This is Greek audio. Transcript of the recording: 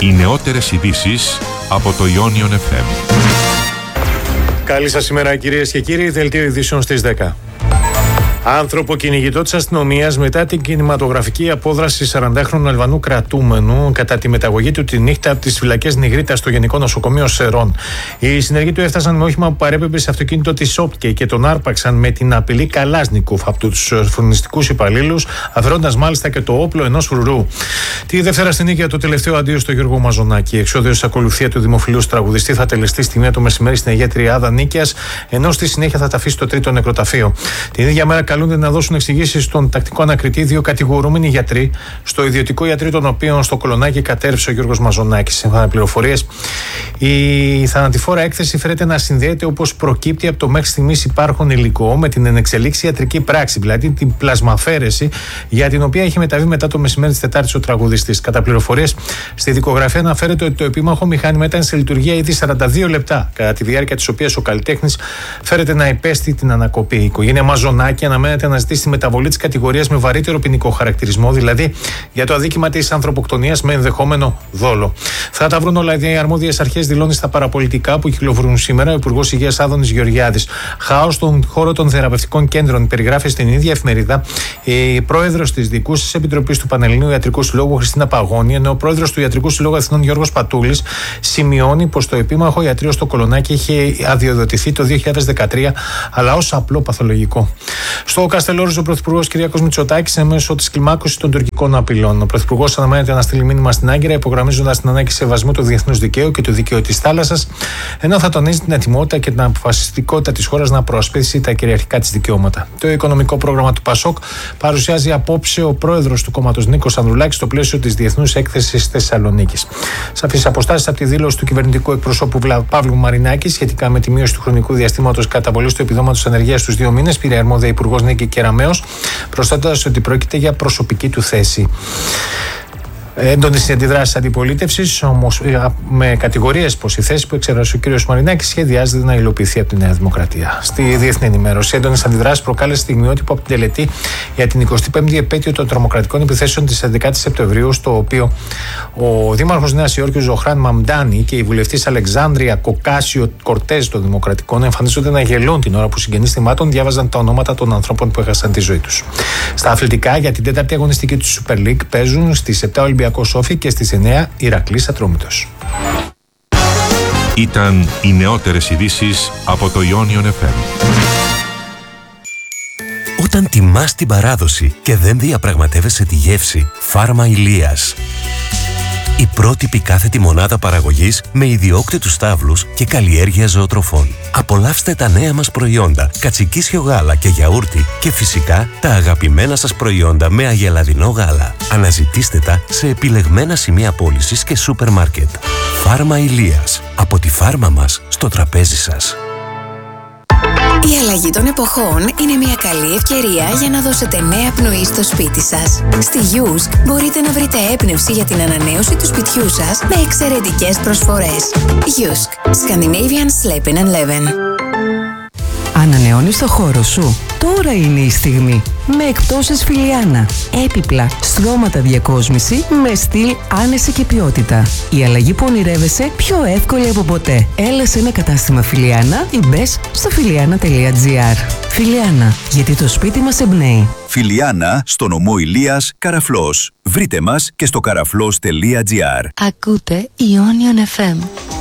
Οι νεότερες ειδήσεις από το Ionion FM. Καλή σας ημέρα, κυρίες και κύριοι. Δελτίο ειδήσεων στις 10. Άνθρωπο κυνηγητό της αστυνομίας μετά την κινηματογραφική απόδραση 40χρονου Αλβανού κρατούμενου κατά τη μεταγωγή του τη νύχτα από τις φυλακές Νιγρίτας στο Γενικό Νοσοκομείο Σερών. Οι συνεργοί του έφτασαν με όχημα που παρέπεμπε σε αυτοκίνητο της ΟΠΚΕ και τον άρπαξαν με την απειλή Καλάσνικοφ από τους φρονιστικούς υπαλλήλους, αφαιρώντας μάλιστα και το όπλο ενός φρουρού. Τη Δευτέρα στην Νίκαια το τελευταίο αντίο στο Γιώργο Μαζονάκη. Εξόδιος ακολουθία του δημοφιλού τραγουδιστή θα τελεστεί στη 1 το μεσημέρι στην Αγία Τριάδα Νίκαιας, ενώ στη συνέχεια θα ταφεί στο 3ο νεκροταφείο. Την ίδια μέρα καλούνται να δώσουν εξηγήσεις στον τακτικό ανακριτή δύο κατηγορούμενοι γιατροί στο ιδιωτικό ιατρείο των οποίων στο Κολονάκι κατέρευσε ο Γιώργος Μαζονάκης. Σύμφωνα με πληροφορίες, η θανατηφόρα έκθεση φέρεται να συνδέεται, όπως προκύπτει από το μέχρι στιγμής υπάρχον υλικό, με την ενεξελίξη ιατρική πράξη, δηλαδή την πλασμαφέρεση, για την οποία έχει μεταβεί μετά το μεσημέρι της Τετάρτης ο τραγουδιστής. Κατά πληροφορίες, στη δικογραφία αναφέρεται ότι το επίμαχο μηχάνημα ήταν σε λειτουργία ήδη 42 λεπτά, κατά τη διάρκεια της οποίας ο καλλιτέχνης φέρεται να υπέστη την ανακοπή. Η οικογένεια Μαζονάκη αναμένεται να ζητήσει τη μεταβολή της κατηγορίας με βαρύτερο ποινικό χαρακτηρισμό, δηλαδή για το αδίκημα της ανθρωποκτονίας με ενδεχόμενο δόλο. Θα τα βρουν όλα οι αρμόδιες αρχές, δηλώνει στα παραπολιτικά που κυκλοφορούν σήμερα ο Υπουργός Υγείας Άδωνης Γεωργιάδης. Χάος στον χώρο των θεραπευτικών κέντρων, περιγράφει στην ίδια εφημερίδα η πρόεδρος της Διοικούσης Επιτροπής του Πανελληνίου Ιατρικού Συλλόγου Χριστίνα Παγώνη, ενώ ο πρόεδρος του Ιατρικού Συλλόγου Αθηνών Γιώργος Πατούλης σημειώνει πως το επίμαχο ιατρείο στο Κολονάκι είχε αδειοδοτηθεί το 2013, αλλά ως απλό παθολογικό. Στο Καστελόριζο, ο Πρωθυπουργός Κυριάκος Μητσοτάκης εμέσω της κλιμάκωσης των τουρκικών απειλών. Ο Πρωθυπουργός αναμένεται να στείλει μήνυμα στην Άγκυρα, υπογραμμίζοντας την ανάγκη σεβασμού του διεθνούς δικαίου και του δικαίου της θάλασσας, ενώ θα τονίζει την ετοιμότητα και την αποφασιστικότητα της χώρας να προασπίσει τα κυριαρχικά της δικαιώματα. Το οικονομικό πρόγραμμα του ΠΑΣΟΚ παρουσιάζει απόψε ο πρόεδρος του κόμματος Νίκος Ανδρουλάκης στο πλαίσιο της Διεθνούς Έκθεσης Θεσσαλονίκης. Σαφείς αποστάσεις από τη δήλωση του κυβερνητικού εκπροσώπου Παύλου Μαρινάκη σχετικά με τη μείωση του χρονικού διαστήματος καταβολής του επιδόματος ανεργίας στους 2 μήνες, πήρε αρμόδια Υπουργός Νίκη Κεραμέως, προσθέτοντας ότι πρόκειται για προσωπική του θέση. Έντονες οι αντιδράσεις αντιπολίτευσης, όμως με κατηγορίες πως η θέση που εξέφρασε ο κ. Μαρινάκης σχεδιάζεται να υλοποιηθεί από τη Νέα Δημοκρατία. Στη Διεθνή Ενημέρωση, έντονες αντιδράσεις προκάλεσε στιγμιότυπο από την τελετή για την 25η επέτειο των τρομοκρατικών επιθέσεων της 11ης Σεπτεμβρίου, στο οποίο ο Δήμαρχος Νέας Υόρκης Ζωχράν Μαμντάνη και η βουλευτής Αλεξάνδρεια Κοκάσιο Κορτέζ των Δημοκρατικών εμφανίζονται να γελούν την ώρα που συγγενείς θυμάτων διάβαζαν τα ονόματα των ανθρώπων που έχασαν τη ζωή τους. Στα αθλητικά, για την 4η αγωνιστική του Super League παίζουν στις 7 Ολυμπιακός Σόφι και στις 9 Ηρακλής Ατρόμητος. Ήταν οι νεότερες ειδήσεις από το Ionion FM. Όταν τιμάς την παράδοση και δεν διαπραγματεύεσαι τη γεύση, Φάρμα Ηλίας. Η πρότυπη κάθετη μονάδα παραγωγής με ιδιόκτητους στάβλους και καλλιέργεια ζωοτροφών. Απολαύστε τα νέα μας προϊόντα, κατσικίσιο γάλα και γιαούρτι και φυσικά τα αγαπημένα σας προϊόντα με αγελαδινό γάλα. Αναζητήστε τα σε επιλεγμένα σημεία πώλησης και σούπερ μάρκετ. Φάρμα Ηλίας. Από τη φάρμα μας στο τραπέζι σας. Η αλλαγή των εποχών είναι μια καλή ευκαιρία για να δώσετε νέα πνοή στο σπίτι σας. Στη Yusk μπορείτε να βρείτε έμπνευση για την ανανέωση του σπιτιού σας με εξαιρετικές προσφορές. Yusk. Scandinavian Sleeping and Leven. Ανανεώνεις το χώρο σου? Τώρα είναι η στιγμή. Με εκπτώσεις Φιλιάνα. Έπιπλα, στρώματα διακόσμηση με στυλ, άνεση και ποιότητα. Η αλλαγή που ονειρεύεσαι πιο εύκολη από ποτέ. Έλα σε ένα κατάστημα Φιλιάνα ή μπες στο φιλιάνα.gr. Φιλιάνα, γιατί το σπίτι μας εμπνέει. Φιλιάνα, στο νομό Ηλίας, Καραφλός. Βρείτε μας και στο καραφλός.gr. Ακούτε Ionion FM.